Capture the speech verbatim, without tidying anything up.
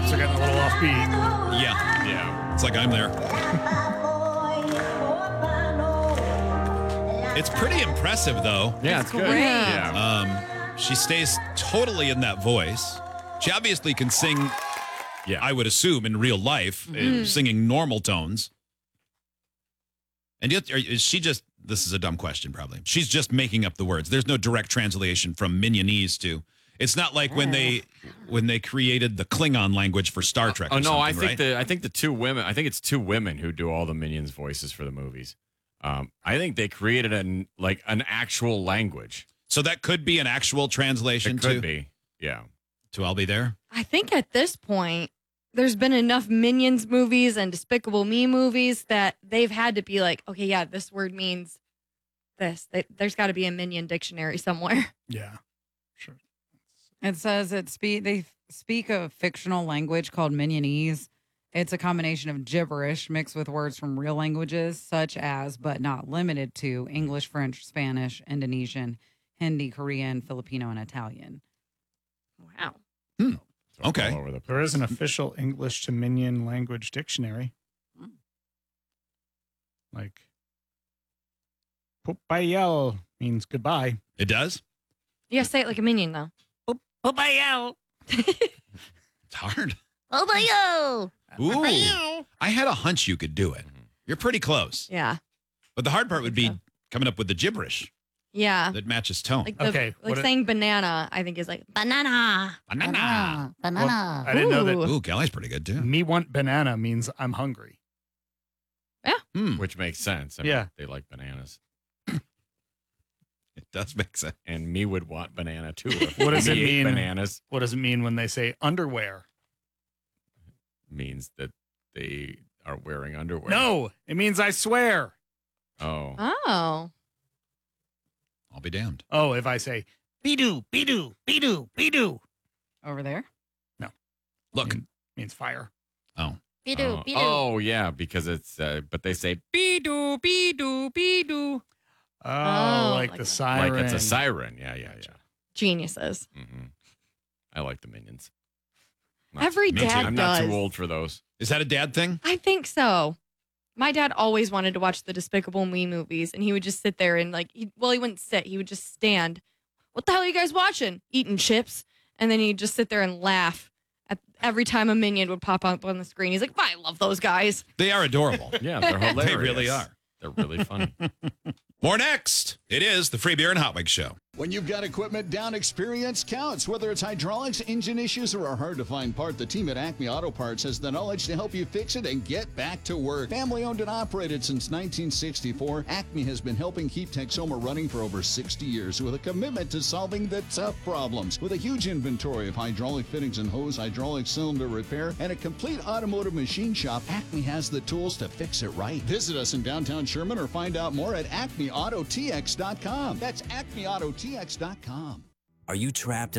steps are getting a little offbeat. Yeah, yeah. It's like I'm there. It's pretty impressive, though. Yeah, It's it's good. great. Yeah. Um, she stays totally in that voice. She obviously can sing, yeah. I would assume, in real life, uh, Mm-hmm. singing normal tones. And yet, are- is she just, this is a dumb question, probably. She's just making up the words. There's no direct translation from Minionese to, it's not like when they when they created the Klingon language for Star Trek. Oh or no, I something, think right? the I think the two women. I think it's two women who do all the Minions voices for the movies. Um, I think they created an like an actual language. So that could be an actual translation It could to, be. Yeah. to I'll Be There. I think at this point, there's been enough Minions movies and Despicable Me movies that they've had to be like, okay, yeah, this word means this. They, there's got to be a Minion dictionary somewhere. Yeah, sure. It says it speak they speak a fictional language called Minionese. It's a combination of gibberish mixed with words from real languages, such as, but not limited to, English, French, Spanish, Indonesian, Hindi, Korean, Filipino, and Italian. Wow. So it's Okay. all over the There is an place. official English to Minion language dictionary. Like, Popayel means goodbye. It does? You gotta say it like a Minion, though. Popayel. It's hard. Oh, Ooh. I had a hunch you could do it. You're pretty close. yeah. But the hard part would be so. coming up with the gibberish Yeah. that matches tone. Like the, Okay, like what it- saying banana, I think is like banana. Banana. Banana. Well, I didn't know that. Ooh, Kelly's pretty good, too. Me want banana means I'm hungry. Hmm. Which makes sense. I mean, Yeah. they like bananas. It does make sense. And me would want banana too. If What does me it ate mean? Bananas What does it mean when they say underwear? means that they are wearing underwear. No, it means I swear. Oh. Oh. I'll be damned. Oh, if I say be-doo, be-doo, be-doo, be-doo, Over there? Look. mean- means fire. Oh. Oh, oh, yeah, because it's, uh, but they say, be-doo, be-doo, be-doo. Oh, Oh, like, like the a- siren. Like it's a siren. Yeah, yeah, yeah. Geniuses. hmm I like the Minions. Not- Every Me too. dad I'm does. not too old for those. Is that a dad thing? I think so. My dad always wanted to watch the Despicable Me movies, and he would just sit there and like, he, well, he wouldn't sit. He would just stand. What the hell are you guys watching? Eating chips, and then he'd just sit there and laugh at every time a Minion would pop up on the screen. He's like, I love those guys. They are adorable. Yeah, they're hilarious. They really are. They're really funny. More next. It is the Free Beer and Hot Wings Show. When you've got equipment down, experience counts. Whether it's hydraulics, engine issues, or a hard-to-find part, the team at Acme Auto Parts has the knowledge to help you fix it and get back to work. Family-owned and operated since nineteen sixty-four, Acme has been helping keep Texoma running for over sixty years with a commitment to solving the tough problems. With a huge inventory of hydraulic fittings and hose, hydraulic cylinder repair, and a complete automotive machine shop, Acme has the tools to fix it right. Visit us in downtown Sherman or find out more at acme auto t x dot com. That's acme auto t x dot com. Are you trapped